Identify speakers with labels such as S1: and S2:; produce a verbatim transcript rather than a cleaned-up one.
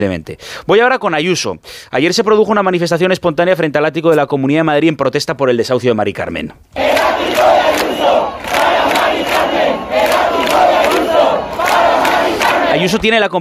S1: Voy ahora con Ayuso. Ayer se produjo una manifestación espontánea frente al ático de la Comunidad de Madrid en protesta por el desahucio de Mari Carmen. ¡El ático de Ayuso para Mari Carmen! ¡El ático de Ayuso para Mari Carmen! Ayuso tiene la